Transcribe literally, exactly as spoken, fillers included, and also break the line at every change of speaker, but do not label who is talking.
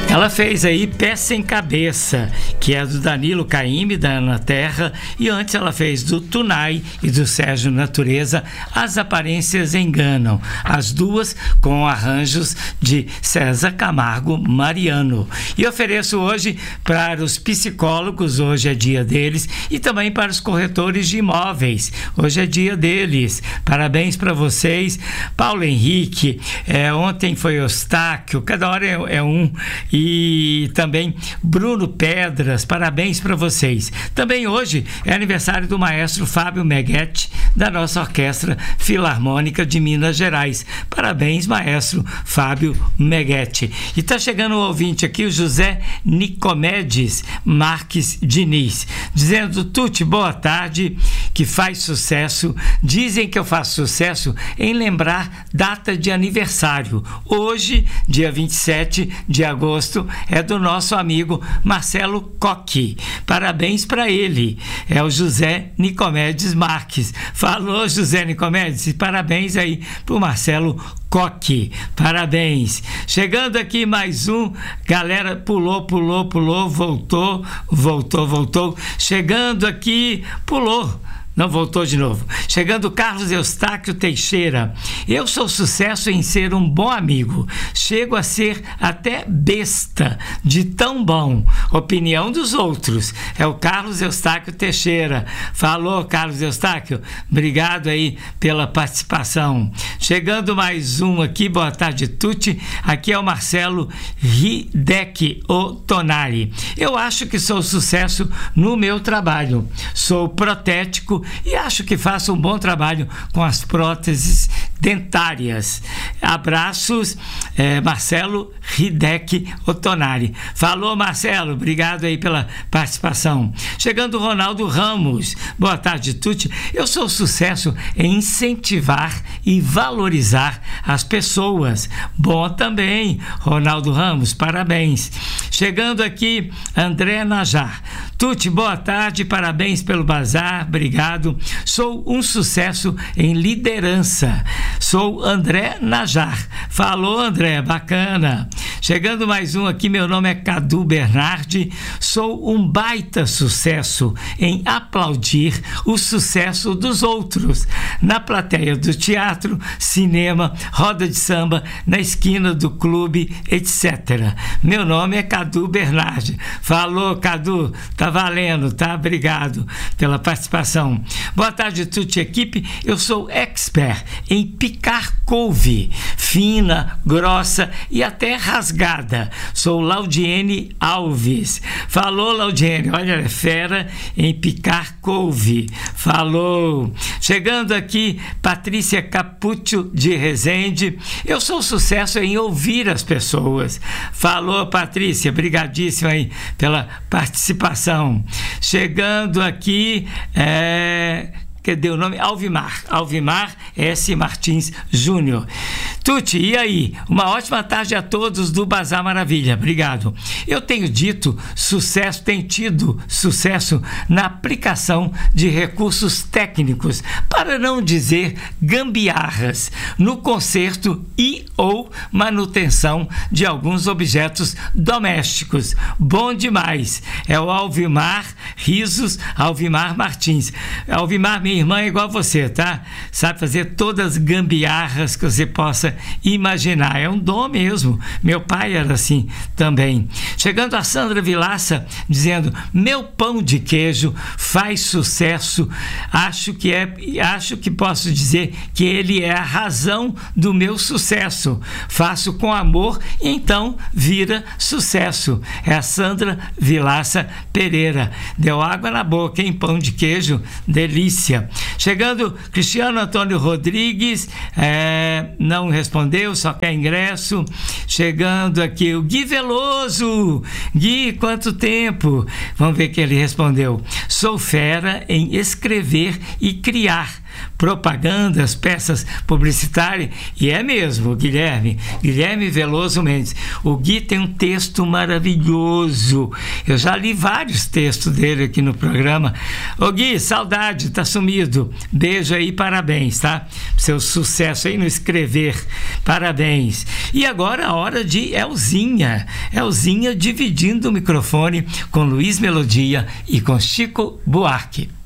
Ela fez aí Pé Sem Cabeça, que é do Danilo Caymmi, da Ana Terra, e antes ela fez do Tunai e do Sérgio Natureza, As Aparências Enganam, as duas com arranjos de César Camargo Mariano. E ofereço hoje para os psicólogos, hoje é dia deles, e também para os corretores de imóveis, hoje é dia deles. Parabéns para vocês. Paulo Henrique, é, ontem foi Eustáquio, cada hora é, é um, e também Bruno Pedras, parabéns para vocês. Também hoje é aniversário do maestro Fábio Meghetti, da nossa Orquestra Filarmônica de Minas Gerais. Parabéns, maestro Fábio Meghetti. E está chegando um ouvinte aqui, o José Nicomedes Marques Diniz, dizendo: Tuti, boa tarde, que faz sucesso. Dizem que eu faço sucesso em lembrar data de aniversário. Hoje, dia vinte e sete de agosto, é do nosso amigo Marcelo Coque. Parabéns para ele. É o José Nicomedes Marques. Falou, José Nicomedes, parabéns aí para o Marcelo Coque. Parabéns. Chegando aqui mais um, galera, pulou, pulou, pulou, voltou, voltou, voltou. Chegando aqui, pulou. Não voltou de novo. Chegando Carlos Eustáquio Teixeira. Eu sou sucesso em ser um bom amigo. Chego a ser até besta de tão bom. Opinião dos outros. É o Carlos Eustáquio Teixeira. Falou, Carlos Eustáquio. Obrigado aí pela participação. Chegando mais um aqui. Boa tarde, Tuti. Aqui é o Marcelo Hideki Otonari. Eu acho que sou sucesso no meu trabalho. Sou protético e acho que faço um bom trabalho com as próteses dentárias. Abraços, é, Marcelo Hideki Otonari. Falou, Marcelo, obrigado aí pela participação. Chegando o Ronaldo Ramos. Boa tarde, Tuti. Eu sou sucesso em incentivar e valorizar as pessoas. Bom também, Ronaldo Ramos, parabéns. Chegando aqui, André Najar. Tuti, boa tarde, parabéns pelo bazar, obrigado. Sou um sucesso em liderança. Sou André Najar. Falou, André, bacana. Chegando mais um aqui, meu nome é Cadu Bernardi. Sou um baita sucesso em aplaudir o sucesso dos outros. Na plateia do teatro, cinema, roda de samba, na esquina do clube, etcétera. Meu nome é Cadu Bernardi. Falou, Cadu, tá valendo, tá? Obrigado pela participação. Boa tarde, Tuti, equipe. Eu sou expert em picar couve, fina, grossa e até rasgada. Sou Laudiene Alves. Falou, Laudiene, olha, é fera em picar couve. Falou. Chegando aqui, Patrícia Capuccio de Resende. Eu sou sucesso em ouvir as pessoas. Falou, Patrícia, brigadíssima aí pela participação. Chegando aqui, é... cadê o nome? Alvimar. Alvimar S. Martins Júnior. Tuti, e aí? Uma ótima tarde a todos do Bazar Maravilha. Obrigado. Eu tenho dito sucesso, tenho tido sucesso na aplicação de recursos técnicos, para não dizer gambiarras, no conserto e ou manutenção de alguns objetos domésticos. Bom demais. É o Alvimar Risos, Alvimar Martins. Alvimar, minha irmã é igual a você, tá? Sabe fazer todas as gambiarras que você possa imaginar. É um dom mesmo. Meu pai era assim também. Chegando a Sandra Vilaça, dizendo: meu pão de queijo faz sucesso. Acho que é, acho que posso dizer que ele é a razão do meu sucesso. Faço com amor e então vira sucesso. É a Sandra Vilaça Pereira. Deu água na boca, hein? Pão de queijo, delícia. Chegando Cristiano Antônio Rodrigues, é, não respondeu, só quer ingresso. Chegando aqui o Gui Veloso. Gui, quanto tempo? Vamos ver que ele respondeu: sou fera em escrever e criar. propagandas, peças publicitárias, e é mesmo, Guilherme, Guilherme Veloso Mendes. O Gui tem um texto maravilhoso, eu já li vários textos dele aqui no programa. Ô Gui, saudade, tá sumido, beijo aí, parabéns, tá? Seu sucesso aí no escrever, parabéns. E agora a hora de Elzinha, Elzinha dividindo o microfone com Luiz Melodia e com Chico Buarque.